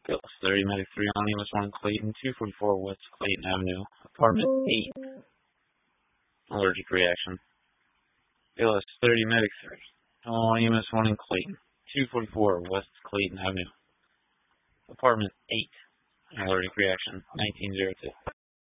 Gillis 30, Medic 3 on EMS 1 Clayton, 244 West Clayton Avenue, apartment 8. Allergic reaction. Gillis 30, Medic 3 on EMS 1 in Clayton, 244 West Clayton Avenue, apartment 8. Allergic reaction, 1902.